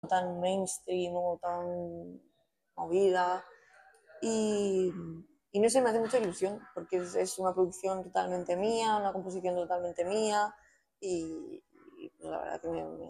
tan mainstream o tan movida y, y no sé, me hace mucha ilusión porque es una producción totalmente mía, una composición totalmente mía y pues la verdad que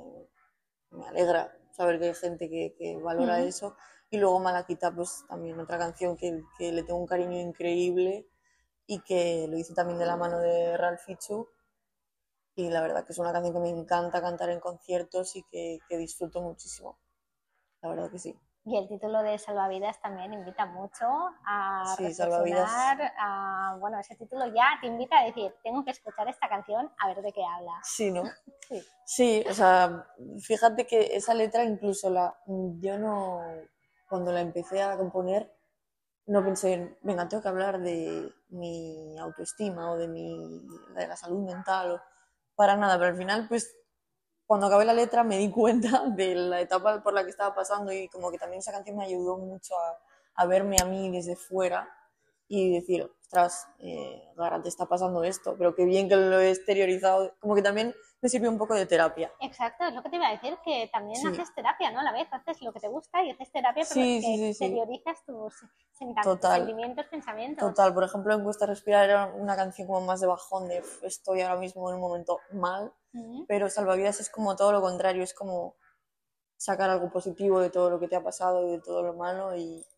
me alegra saber que hay gente que valora Mm. eso. Y luego Malaquita, pues también otra canción que le tengo un cariño increíble y que lo hice también de la mano de Ralph Fichu. Y la verdad que es una canción que me encanta cantar en conciertos y que disfruto muchísimo. La verdad que sí. Y el título de Salvavidas también invita mucho a Sí, Salvavidas. reflexionar. Bueno, ese título ya te invita a decir, tengo que escuchar esta canción a ver de qué habla. Sí, ¿no? Sí. Sí, o sea, fíjate que esa letra incluso yo no, cuando la empecé a componer, no pensé en, venga, tengo que hablar de mi autoestima o de la salud mental o para nada, pero al final, pues, cuando acabé la letra me di cuenta de la etapa por la que estaba pasando y como que también esa canción me ayudó mucho a verme a mí desde fuera y decir, ostras, Gara, te está pasando esto, pero qué bien que lo he exteriorizado, como que también me sirvió un poco de terapia. Exacto, es lo que te iba a decir, que también Sí, haces terapia, ¿no? A la vez haces lo que te gusta y haces terapia, pero sí, que sí, sí, sí, exteriorizas tus total. sentimientos, pensamientos. Total, por ejemplo, en Cuesta Respirar era una canción como más de bajón, de estoy ahora mismo en un momento mal, Mm. pero Salvavidas es como todo lo contrario, es como sacar algo positivo de todo lo que te ha pasado y de todo lo malo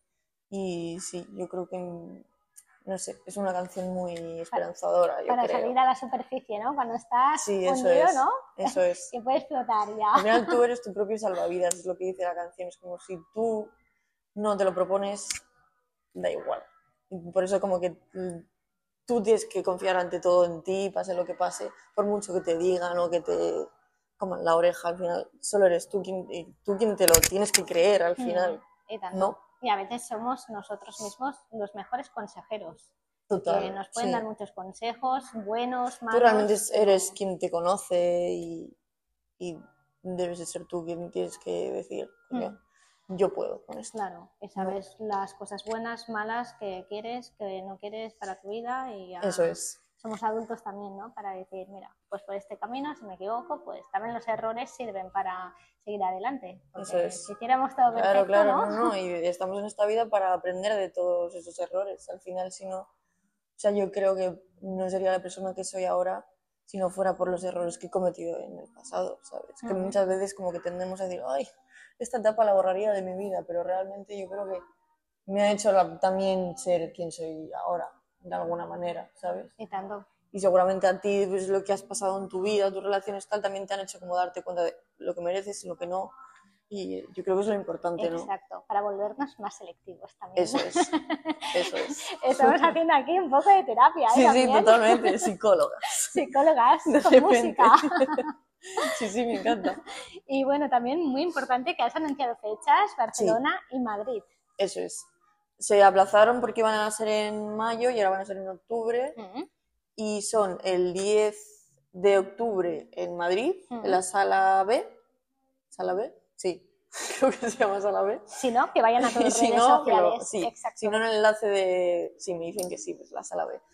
y sí, yo creo que, no sé, es una canción muy Para, esperanzadora, yo para salir creo. a la superficie, ¿no? Cuando estás Sí, hundido, ¿no? eso es. Que puedes flotar ya. Al final tú eres tu propio salvavidas, es lo que dice la canción, es como si tú no te lo propones, da igual. Y por eso como que tú tienes que confiar ante todo en ti, pase lo que pase, por mucho que te digan o que te coman la oreja, al final solo eres tú quien te lo tienes que creer al Mm, final, y tanto. ¿no? Y a veces somos nosotros mismos los mejores consejeros, porque Total, nos pueden dar sí. muchos consejos, buenos, Tú realmente malos, eres pero quien te conoce y debes de ser tú quien tienes que decir, coño, mm, yo puedo con esto, claro, y ¿no? sabes las cosas buenas, malas que no quieres para tu vida y Eso ya es, somos adultos también, ¿no? Para decir, mira, pues por este camino, si me equivoco, pues también los errores sirven para seguir adelante, eso porque si es. hiciéramos todo Claro, perfecto, claro, ¿no? no, no, y estamos en esta vida para aprender de todos esos errores. Al final, si no, o sea, yo creo que no sería la persona que soy ahora si no fuera por los errores que he cometido en el pasado, ¿sabes? Que Mm, muchas veces como que tendemos a decir, ay, esta etapa la borraría de mi vida, pero realmente yo creo que me ha hecho también ser quien soy ahora, de alguna manera, ¿sabes? y tanto. Y seguramente a ti pues, lo que has pasado en tu vida, tus relaciones tal, también te han hecho como darte cuenta de lo que mereces y lo que no. Y yo creo que es lo importante, ¿no? Exacto, para volvernos más selectivos también. Eso es, eso es. Estamos haciendo aquí un poco de terapia, ¿eh? Sí, sí, También. totalmente, psicólogas, Psicólogas de con música. repente. Sí, sí, me encanta. Y bueno, también muy importante que has anunciado fechas, Sí, Barcelona y Madrid. eso es. Se aplazaron porque iban a ser en mayo y ahora van a ser en octubre. Mm, Y son el 10 de octubre en Madrid, en mm. la sala B. ¿Sala B? Sí, creo que se llama sala B. Si no, que vayan a Y tus si redes no, sociales. sí, si no Exacto. en el enlace de, sí, me dicen que sí, pues la sala B.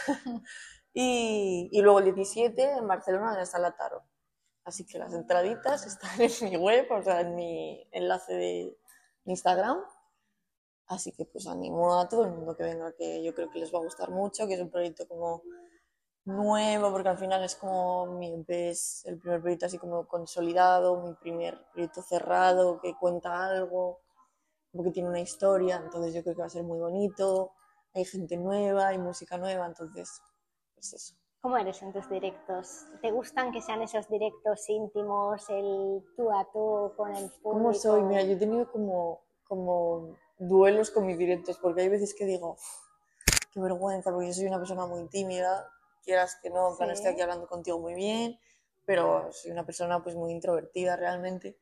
Y luego el 17 en Barcelona en la sala Taro. Así que las entraditas están en mi web, o sea, en mi enlace de Instagram. Así que pues animo a todo el mundo que venga, que yo creo que les va a gustar mucho, que es un proyecto como nuevo, porque al final es como mi EP, es el primer proyecto así como consolidado, mi primer proyecto cerrado, que cuenta algo, porque tiene una historia, entonces yo creo que va a ser muy bonito, hay gente nueva, hay música nueva, entonces, pues eso. ¿Cómo eres en tus directos? ¿Te gustan que sean esos directos íntimos, el tú a tú con el ¿Cómo soy? Mira, público? yo he tenido como duelos con mis directos, porque hay veces que digo, qué vergüenza, porque yo soy una persona muy tímida, quieras que no, en plan estoy aquí Sí. hablando contigo muy bien, pero soy una persona pues muy introvertida realmente.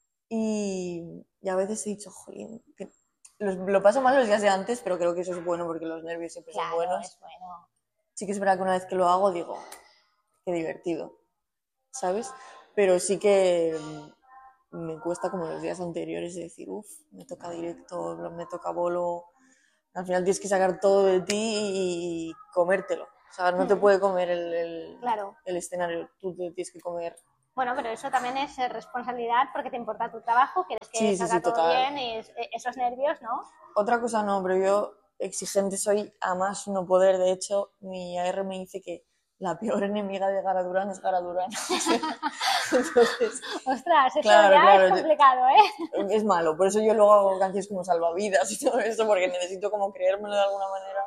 Y a veces he dicho, jolín, que lo paso mal los días de antes, pero creo que eso es bueno porque los nervios siempre son Claro, buenos. es bueno. Sí que es verdad que una vez que lo hago digo, qué divertido, ¿sabes? Pero sí que me cuesta como los días anteriores de decir, uff, me toca directo, me toca bolo. Al final tienes que sacar todo de ti y comértelo. O sea, no te Mm, puede comer claro. el escenario, tú te tienes que comer Bueno, pero eso también es responsabilidad porque te importa tu trabajo, quieres que Sí, sí, salga sí, todo total. bien y esos nervios, ¿no? Otra cosa no, pero yo exigente soy a más no poder. De hecho, mi AR me dice que la peor enemiga de Gara Durán es Gara Durán. Entonces, Ostras, eso claro, ya claro, es complicado, ¿eh? es malo. Por eso yo luego hago canciones como Salvavidas y todo eso, porque necesito como creérmelo de alguna manera.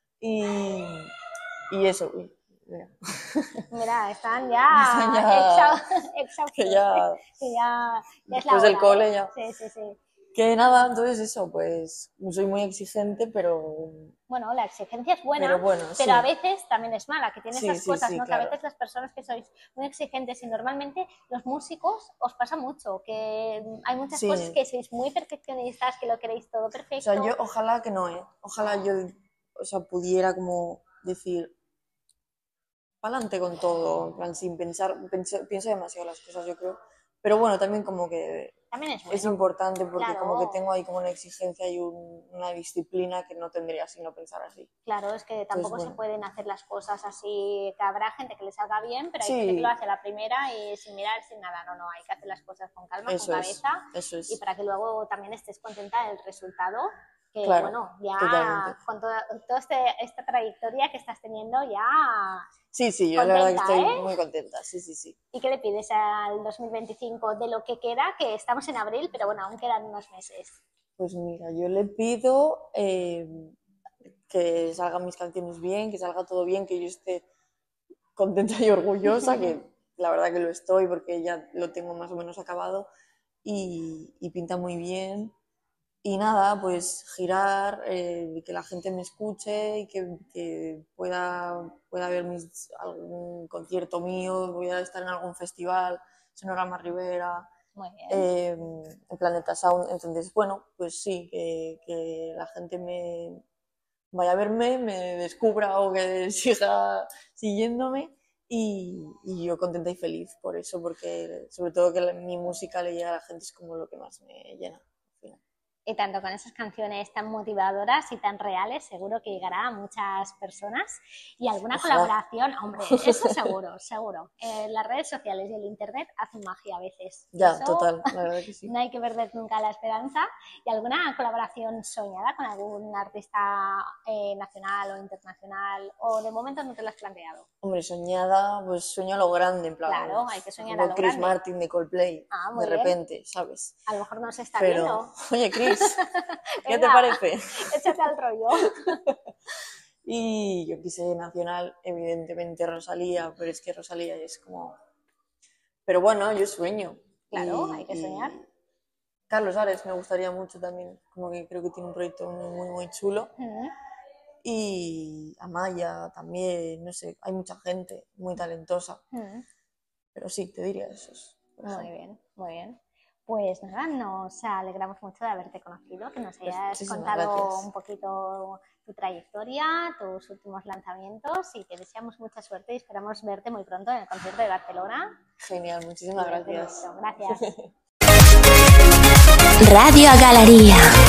Y eso, uy, mira. Mira, están Están ya ya, exhaustos, que ya, que ya es la después del hora, cole ¿eh? ya. Sí, sí, sí. Que nada, entonces eso, pues soy muy exigente, Bueno, la exigencia es buena, pero bueno, pero sí, a veces también es mala, que tiene sí, esas sí, cosas, sí, ¿no? Que a claro. veces las personas que sois muy exigentes y normalmente los músicos os pasa mucho, que hay muchas cosas Sí, que sois muy perfeccionistas, que lo queréis todo o sea, yo perfecto. ojalá que no, ¿eh? Ojalá yo, o sea, pudiera como decir, pa'lante con todo, en plan, sin pensar, pienso demasiado las cosas, yo creo. Pero bueno, también como que También es es bueno, importante porque como que claro. tengo ahí como una exigencia y una disciplina que no tendría si no pensar así. Claro, es que Entonces, tampoco se bueno, pueden hacer las cosas así, que habrá gente que le salga bien, pero hay gente que lo sí, hace a la primera y sin mirar, sin nada. No, no, hay que hacer las cosas con calma, con eso es, cabeza eso y es, para que luego también estés contenta del resultado, que claro, bueno, ya totalmente. con toda esta trayectoria que estás teniendo, ya Sí, sí, yo la verdad que contenta, estoy ¿eh? muy contenta, sí, sí, sí. ¿Y qué le pides al 2025 de lo que queda? Que estamos en abril, pero bueno, aún quedan unos meses. Pues mira, yo le pido que salgan mis canciones bien, que salga todo bien, que yo esté contenta y orgullosa, que la verdad que lo estoy porque ya lo tengo más o menos acabado y pinta muy bien. Y nada, pues girar, que la gente me escuche y que pueda ver algún concierto mío, voy a estar en algún festival, Sonorama Rivera, Muy bien. en Planeta Sound. Entonces, bueno, pues sí, que la gente me vaya a verme, me descubra o que siga siguiéndome y yo contenta y feliz por eso, porque sobre todo que mi música le llegue a la gente es como lo que más me llena al final. Y tanto con esas canciones tan motivadoras y tan reales, seguro que llegará a muchas personas. Y alguna Ojalá. colaboración, hombre, eso seguro, seguro. Las redes sociales y el internet hacen magia a veces. Ya, Eso total, la verdad que sí. no hay que perder nunca la esperanza. ¿Y alguna colaboración soñada con algún artista nacional o internacional? ¿O de momento no te lo has planteado? Hombre, soñada, pues sueño a lo grande, en plan, Claro, hay que por soñar a ejemplo, lo Chris grande. Martin de Coldplay, Ah, de muy bien. repente, ¿sabes? A lo mejor no se está Pero, viendo. oye, Chris, ¿qué te Venga, parece? échate al rollo. Y yo quise nacional, evidentemente Rosalía, pero es que Rosalía es como... Pero bueno, yo sueño. Claro, hay que soñar. Carlos Ares me gustaría mucho también, como que creo que tiene un proyecto muy, muy, muy chulo. Y Amaya también, no sé, hay mucha gente muy talentosa. Pero sí, te diría esos. Muy bien, muy bien. Pues nada, nos alegramos mucho de haberte conocido, que nos Pues hayas muchísimas contado un gracias. poquito tu trayectoria, tus últimos lanzamientos y te deseamos mucha suerte y esperamos verte muy pronto en el concierto de Barcelona. Genial, muchísimas gracias. Gracias. Radio a Galería.